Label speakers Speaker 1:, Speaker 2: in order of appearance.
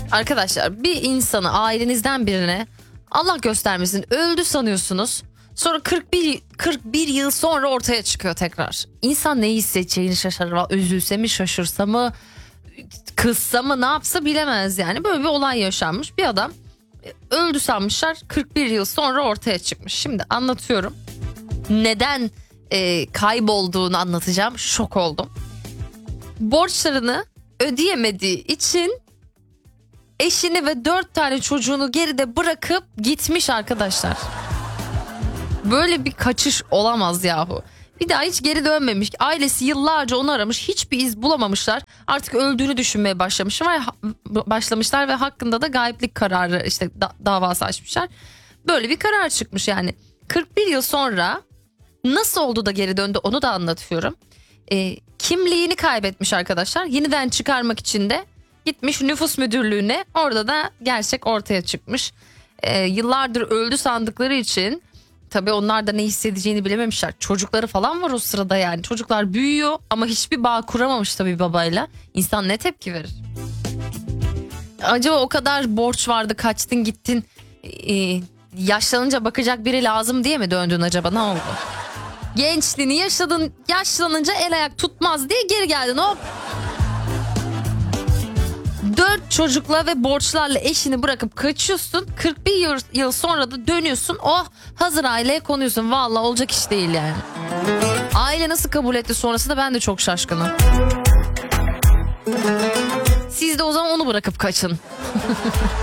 Speaker 1: Arkadaşlar, bir insanı, ailenizden birine Allah göstermesin öldü sanıyorsunuz. Sonra 41 yıl sonra ortaya çıkıyor tekrar. İnsan ne hissedeceğini şaşırır. Üzülse mi, şaşırsa mı, kızsa mı, ne yapsa bilemez yani. Böyle bir olay yaşanmış. Bir adam öldü sanmışlar, 41 yıl sonra ortaya çıkmış. Şimdi anlatıyorum. Neden kaybolduğunu anlatacağım. Şok oldum. Borçlarını ödeyemediği için eşini ve 4 tane çocuğunu geride bırakıp gitmiş arkadaşlar. Böyle bir kaçış olamaz yahu. Bir daha hiç geri dönmemiş. Ailesi yıllarca onu aramış. Hiçbir iz bulamamışlar. Artık öldüğünü düşünmeye başlamışlar ve hakkında da gayiplik kararı, işte davası açmışlar. Böyle bir karar çıkmış yani. 41 yıl sonra nasıl oldu da geri döndü onu da anlatıyorum. Kimliğini kaybetmiş arkadaşlar. Yeniden çıkarmak için de gitmiş nüfus müdürlüğüne. Orada da gerçek ortaya çıkmış. Yıllardır öldü sandıkları için tabii onlar da ne hissedeceğini bilememişler. Çocukları falan var o sırada yani. Çocuklar büyüyor ama hiçbir bağ kuramamış tabii babayla. İnsan ne tepki verir? Acaba o kadar borç vardı, kaçtın gittin, yaşlanınca bakacak biri lazım diye mi döndün acaba, ne oldu? Gençliğini yaşadın, yaşlanınca el ayak tutmaz diye geri geldin, hop. 4 çocukla ve borçlarla eşini bırakıp kaçıyorsun. 41 yıl sonra da dönüyorsun. Oh, hazır aileye konuyorsun. Vallahi olacak iş değil yani. Aile nasıl kabul etti sonrasında ben de çok şaşkınım. Siz de o zaman onu bırakıp kaçın.